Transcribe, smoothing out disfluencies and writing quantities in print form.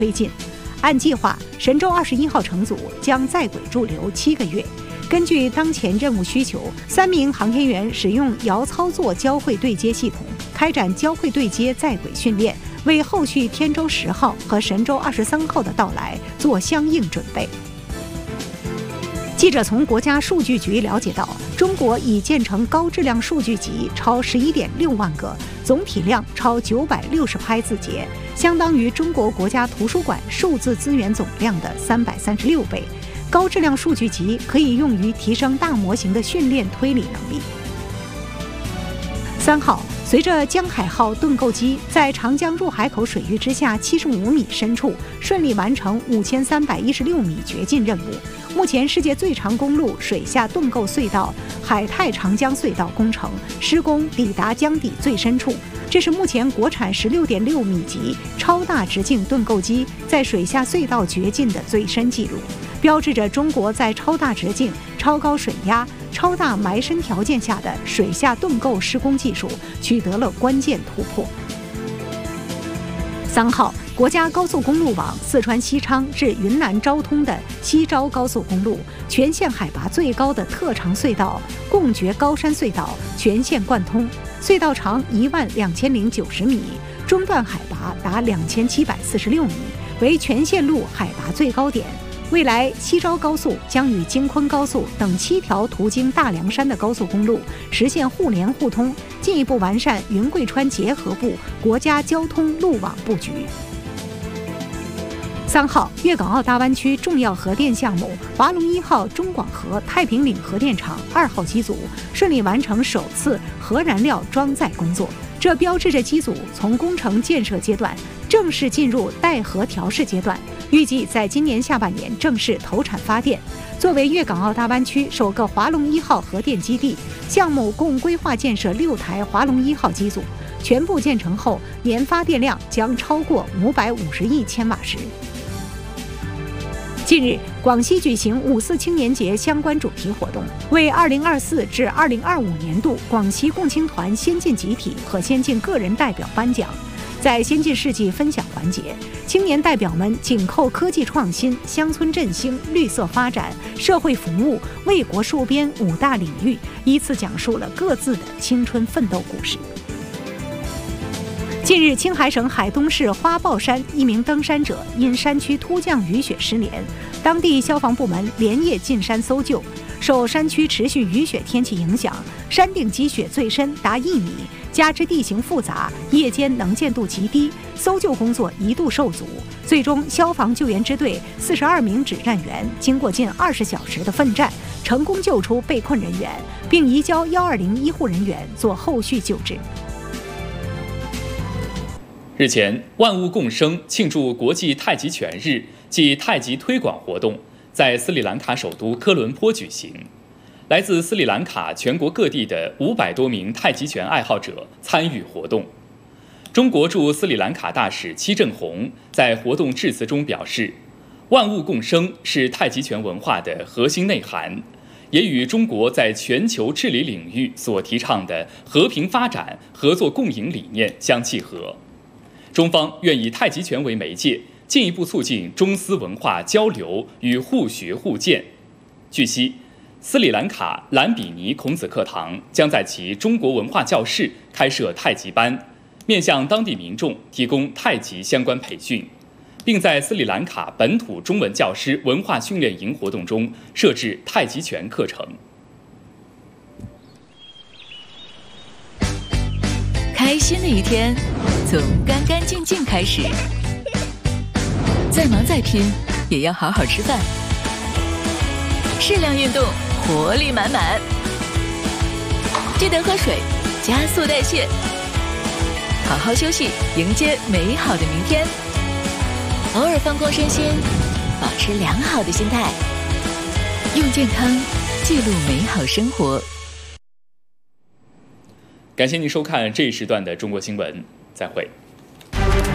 推进。按计划，神舟21号乘组将在轨驻留7个月。根据当前任务需求，3名航天员使用遥操作交会对接系统，开展交会对接在轨训练，为后续天舟10号和神舟23号的到来做相应准备。记者从国家数据局了解到，中国已建成高质量数据集超11.6万个，总体量超960拍字节，相当于中国国家图书馆数字资源总量的336倍。高质量数据集可以用于提升大模型的训练推理能力。3号，随着江海号盾构机在长江入海口水域之下75米深处顺利完成5316米掘进任务，目前世界最长公路水下盾构隧道海泰长江隧道工程施工抵达江底最深处，这是目前国产16.6米级超大直径盾构机在水下隧道掘进的最深纪录，标志着中国在超大直径、超高水压、超大埋深条件下的水下盾构施工技术取得了关键突破。3号，国家高速公路网四川西昌至云南昭通的西昭高速公路全线海拔最高的特长隧道贡掘高山隧道全线贯通，隧道长12090米，中段海拔达2746米，为全线路海拔最高点。未来，西昭高速将与京昆高速等7条途经大凉山的高速公路实现互联互通，进一步完善云贵川结合部国家交通路网布局。3号，粤港澳大湾区重要核电项目华龙1号中广核太平岭核电厂2号机组顺利完成首次核燃料装载工作，这标志着机组从工程建设阶段正式进入待核调试阶段，预计在今年下半年正式投产发电。作为粤港澳大湾区首个华龙1号核电基地，项目共规划建设6台华龙1号机组，全部建成后，年发电量将超过550亿千瓦时。近日，广西举行5·4青年节相关主题活动，为2024至2025年度广西共青团先进集体和先进个人代表颁奖。在先进事迹分享环节，青年代表们紧扣科技创新、乡村振兴、绿色发展、社会服务、为国戍边5大领域，依次讲述了各自的青春奋斗故事。近日，青海省海东市花豹山一名登山者因山区突降雨雪失联，当地消防部门连夜进山搜救。受山区持续雨雪天气影响，山顶积雪最深达1米，加之地形复杂，夜间能见度极低，搜救工作一度受阻。最终，消防救援支队42名指战员经过近20小时的奋战，成功救出被困人员，并移交120医护人员做后续救治。 日前，万物共生庆祝国际太极拳日暨太极推广活动在斯里兰卡首都科伦坡举行。来自斯里兰卡全国各地的500多名太极拳爱好者参与活动。中国驻斯里兰卡大使戚振宏在活动致辞中表示，万物共生是太极拳文化的核心内涵，也与中国在全球治理领域所提倡的和平发展、合作共赢理念相契合。中方愿以太极拳为媒介，进一步促进中斯文化交流与互学互鉴。据悉，斯里兰卡兰比尼孔子课堂将在其中国文化教室开设太极班，面向当地民众提供太极相关培训，并在斯里兰卡本土中文教师文化训练营活动中设置太极拳课程。 开心的一天从干干净净开始，再忙再拼也要好好吃饭，适量运动，活力满满。记得喝水，加速代谢，好好休息，迎接美好的明天。偶尔放空身心，保持良好的心态，用健康记录美好生活。 感谢您收看这一时段的中国新闻，再会。